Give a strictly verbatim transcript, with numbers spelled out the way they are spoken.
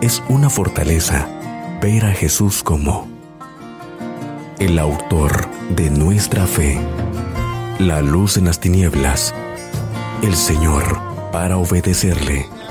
Es una fortaleza ver a Jesús como el autor de nuestra fe, la luz en las tinieblas, el Señor para obedecerle.